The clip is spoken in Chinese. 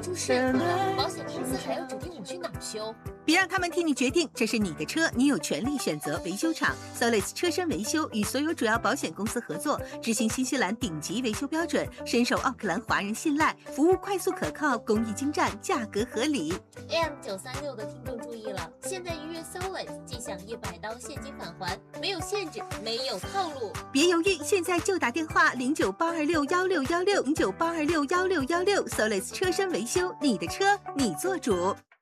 出事故了，保险公司还要指定我去哪儿修。 别让他们替你决定，这是你的车，你有权利选择维修厂。Solis 车身维修与所有主要保险公司合作，执行新西兰顶级维修标准，深受奥克兰华人信赖，服务快速可靠，工艺精湛，价格合理。 AM936的听众注意了，现在预约 Solis 即享100刀现金返还，没有限制，没有套路。 别犹豫，现在就打电话0982616616，0982616616 ，Solis 车身维修，你的车你做主。